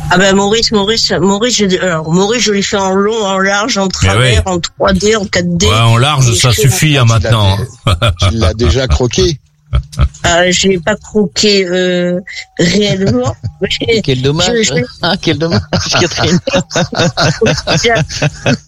Ah ben Maurice, je l'ai fait en long, en large, en travers, en 3D, en 4D. Ouais, en large, ça suffit maintenant. Tu l'as déjà croqué. J'ai pas croqué réellement. Quel dommage. Quel dommage, Catherine.